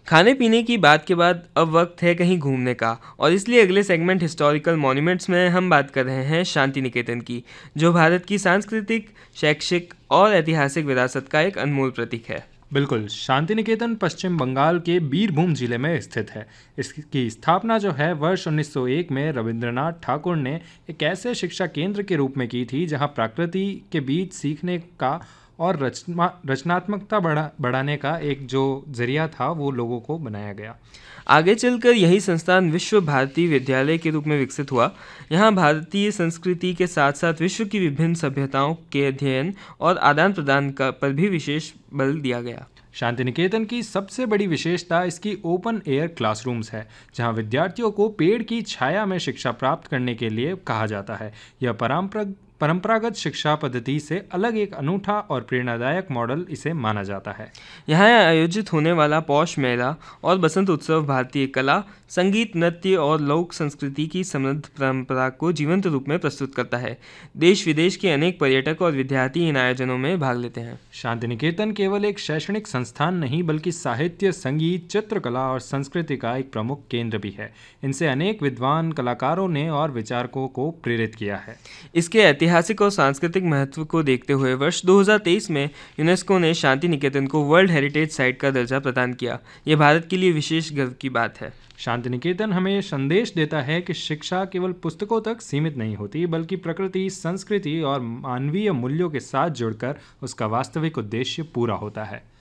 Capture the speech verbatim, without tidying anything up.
खाने पीने की बात के बाद अब वक्त है कहीं घूमने का, और इसलिए अगले सेगमेंट हिस्टोरिकल मॉन्यूमेंट्स में हम बात कर रहे हैं शांति निकेतन की, जो भारत की सांस्कृतिक, शैक्षिक और ऐतिहासिक विरासत का एक अनमोल प्रतीक है। बिल्कुल, शांति निकेतन पश्चिम बंगाल के बीरभूम जिले में स्थित है। इसकी स्थापना जो है वर्ष उन्नीस सौ एक में रविंद्रनाथ ठाकुर ने एक ऐसे शिक्षा केंद्र के रूप में की थी जहां प्रकृति के बीच सीखने का और रचना रचनात्मकता बढ़ा बढ़ाने का एक जो जरिया था वो लोगों को बनाया गया। आगे चलकर यही संस्थान विश्व भारती विद्यालय के रूप में विकसित हुआ। यहाँ भारतीय संस्कृति के साथ साथ विश्व की विभिन्न सभ्यताओं के अध्ययन और आदान प्रदान का पर भी विशेष बल दिया गया। शांति निकेतन की सबसे बड़ी विशेषता इसकी ओपन एयर क्लासरूम्स है, जहां विद्यार्थियों को पेड़ की छाया में शिक्षा प्राप्त करने के लिए कहा जाता है। यह परंपरा परंपरागत शिक्षा पद्धति से अलग एक अनूठा और प्रेरणादायक मॉडल इसे माना जाता है। यहाँ आयोजित होने वाला पौष मेला और बसंत उत्सव भारतीय कला, संगीत, नृत्य और लोक संस्कृति की समृद्ध परंपरा को जीवंत रूप में प्रस्तुत करता है। देश विदेश के अनेक पर्यटक और विद्यार्थी इन आयोजनों में भाग लेते हैं। शांति निकेतन केवल एक शैक्षणिक संस्थान नहीं बल्कि साहित्य, संगीत, चित्रकला और संस्कृति का एक प्रमुख केंद्र भी है। इनसे अनेक विद्वान, कलाकारों ने और विचारकों को प्रेरित किया है। इसके ऐतिहासिक और सांस्कृतिक महत्व को देखते हुए वर्ष दो हज़ार तेईस में यूनेस्को ने शांति निकेतन को वर्ल्ड हेरिटेज साइट का दर्जा प्रदान किया। यह भारत के लिए विशेष गर्व की बात है। शांति निकेतन हमें संदेश देता है कि शिक्षा केवल पुस्तकों तक सीमित नहीं होती, बल्कि प्रकृति, संस्कृति और मानवीय मूल्यों के साथ जुड़कर उसका वास्तविक उद्देश्य पूरा होता है।